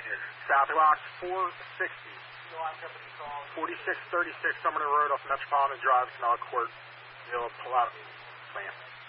here? Southbox 460. 4636 Summerton Road off Metropolitan Drive, Canal Court. You'll pull out plant.